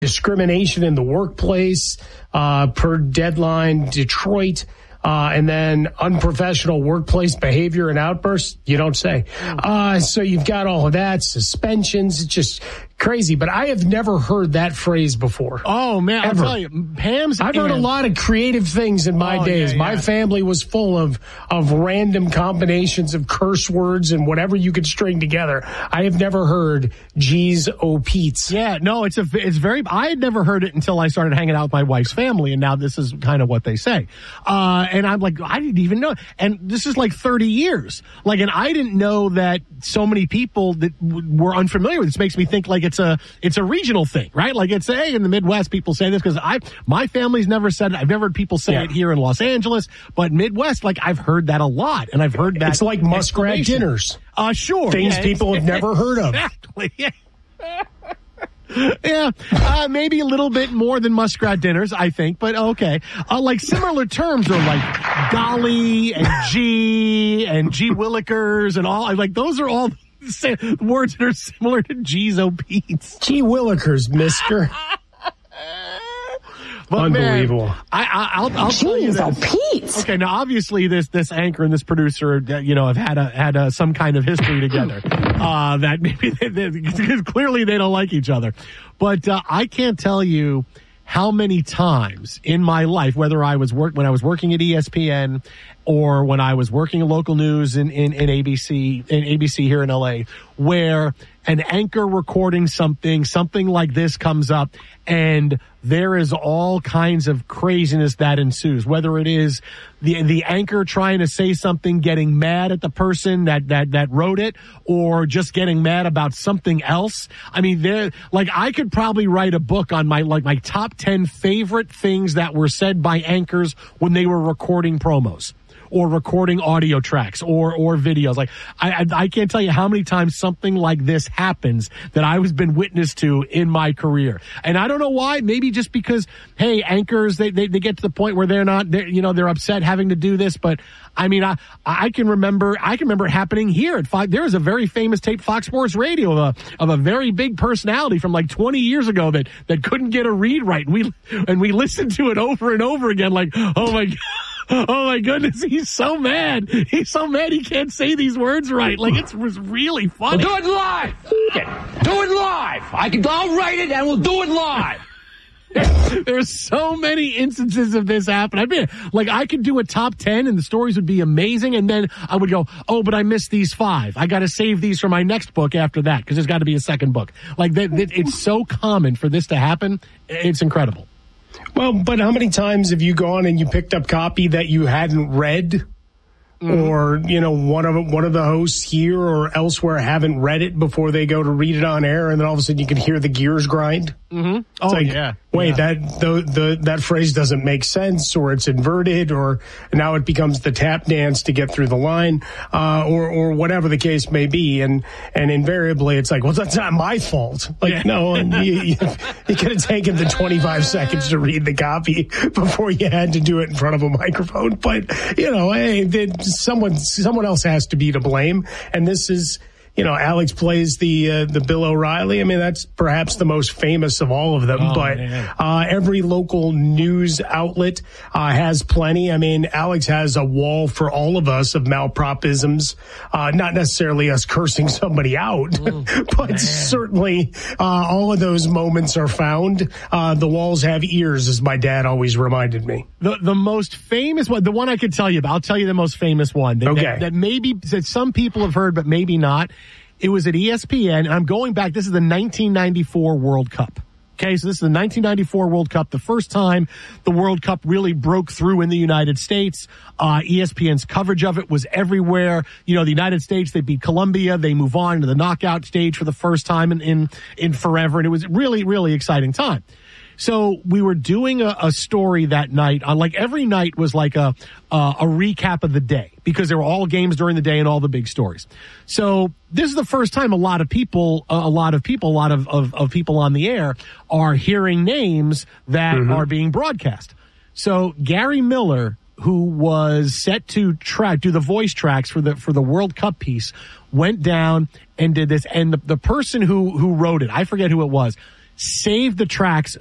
discrimination in the workplace, per Deadline Detroit, and then unprofessional workplace behavior and outbursts. You don't say. So you've got all of that, suspensions. It's just crazy. But I have never heard that phrase before. Oh, man. Ever. I'll tell you, I've heard a lot of creative things in my days. My family was full of random combinations of curse words and whatever you could string together. I have never heard geez, oh, Pete's. Yeah, no, it's very, I had never heard it until I started hanging out with my wife's family, and now this is kind of what they say. And I'm like, I didn't even know. And this is like 30 years. Like, and I didn't know that so many people that were unfamiliar with this. Makes me think like it's a regional thing, right? Like it's, hey, in the Midwest, people say this because my family's never said it. I've never heard people say it here in Los Angeles, but Midwest, like I've heard that a lot. And I've heard that. It's like muskrat dinners. Sure. Things people have never heard of. Exactly. Yeah. Yeah, maybe a little bit more than muskrat dinners, I think, but okay. Like similar terms are like golly and gee willikers and all. Like those are all words that are similar to geez, oh, Pete's. Gee willikers, mister. But unbelievable. Man, I'll tell you this. Pete. Okay, now obviously this anchor and this producer, have had some kind of history together. That maybe clearly they don't like each other. But I can't tell you how many times in my life, whether when I was working at ESPN or when I was working in local news in ABC here in LA, where an anchor recording something like this comes up and there is all kinds of craziness that ensues, whether it is the anchor trying to say something, getting mad at the person that wrote it, or just getting mad about something else. I mean, I could probably write a book on my top 10 favorite things that were said by anchors when they were recording promos or recording audio tracks or videos. Like I can't tell you how many times something like this happens that I was been witness to in my career. And I don't know why, maybe just because, hey, anchors, they get to the point where they're upset having to do this. But I mean, I can remember it happening here at 5. There was a very famous tape, Fox Sports Radio, of a very big personality from like 20 years ago that couldn't get a read right. And we listened to it over and over again, like, oh my God. Oh my goodness, he's so mad. He's so mad he can't say these words right. Like, it was really funny. We'll do it live. Do it live. I'll write it and we'll do it live. There's so many instances of this happening. I could do a top 10 and the stories would be amazing. And then I would go, oh, but I missed these 5. I got to save these for my next book after that because there's got to be a second book. Like, it's so common for this to happen. It's incredible. Well, but how many times have you gone and you picked up copy that you hadn't read? Or, one of the hosts here or elsewhere haven't read it before they go to read it on air, and then all of a sudden you can hear the gears grind? Mm-hmm. Oh, yeah. Wait, that phrase doesn't make sense, or it's inverted, or now it becomes the tap dance to get through the line, or whatever the case may be. And invariably it's like, well, that's not my fault. No, and you could have taken the 25 seconds to read the copy before you had to do it in front of a microphone. But, hey, someone else has to be to blame. And this is, Alex plays the Bill O'Reilly. I mean, that's perhaps the most famous of all of them. Every local news outlet has plenty. I mean, Alex has a wall for all of us of malpropisms. Not necessarily us cursing somebody out, but certainly all of those moments are found. The walls have ears, as my dad always reminded me. The most famous one, the one I could tell you about, I'll tell you the most famous one that some people have heard, but maybe not. It was at ESPN, and I'm going back. This is the 1994 World Cup. Okay, so this is the 1994 World Cup, the first time the World Cup really broke through in the United States. ESPN's coverage of it was everywhere. The United States, they beat Colombia. They move on to the knockout stage for the first time in forever, and it was really, really exciting time. So we were doing a story that night. Every night was like a recap of the day because there were all games during the day and all the big stories. So this is the first time a lot of people on the air are hearing names that are being broadcast. So Gary Miller, who was set to do the voice tracks for the World Cup piece, went down and did this. And the person who wrote it, I forget who it was, save the tracks